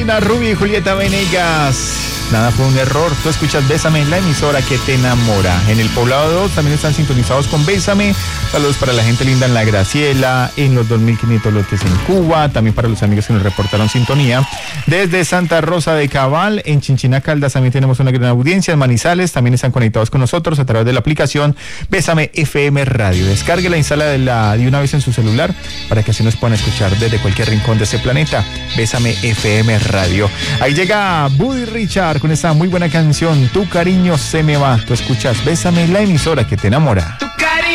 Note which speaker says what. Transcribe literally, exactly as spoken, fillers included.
Speaker 1: Rubí y Julieta Venegas. Nada fue un error. Tú escuchas Bésame, la emisora que te enamora. En el Poblado dos también están sintonizados con Bésame. Saludos para la gente linda en La Graciela, en los dos mil quinientos lotes en Cuba. También para los amigos que nos reportaron sintonía. Desde Santa Rosa de Cabal, en Chinchina Caldas también tenemos una gran audiencia. En Manizales también están conectados con nosotros a través de la aplicación Bésame F M Radio. Descárguela, instala de, la, de una vez en su celular para que así nos puedan escuchar desde cualquier rincón de este planeta. Bésame F M Radio. Ahí llega Buddy Richard con esta muy buena canción, Tu cariño se me va. Tú escuchas Bésame, la emisora que te enamora.